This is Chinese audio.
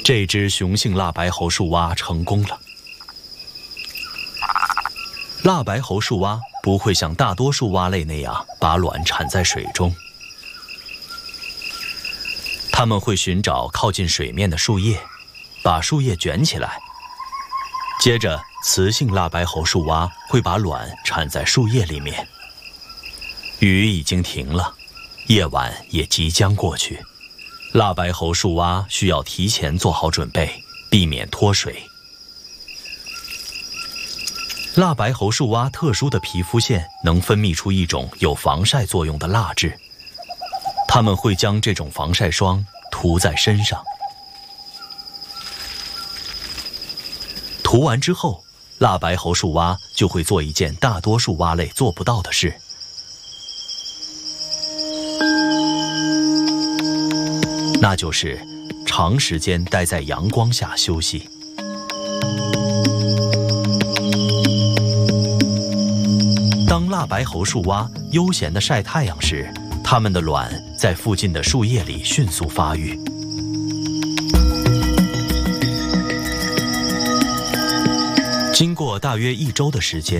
这只雄性蜡白喉树蛙成功了。蜡白喉树蛙不会像大多数蛙类那样把卵产在水中，它们会寻找靠近水面的树叶，把树叶卷起来。接着，雌性蜡白喉树蛙会把卵产在树叶里面。雨已经停了，夜晚也即将过去，蜡白喉树蛙需要提前做好准备，避免脱水。蜡白喉树蛙特殊的皮肤腺能分泌出一种有防晒作用的蜡质，它们会将这种防晒霜涂在身上。涂完之后，蜡白喉树蛙就会做一件大多数蛙类做不到的事，那就是长时间待在阳光下休息。当蜡白喉树蛙悠闲地晒太阳时，它们的卵在附近的树叶里迅速发育。经过大约1周的时间，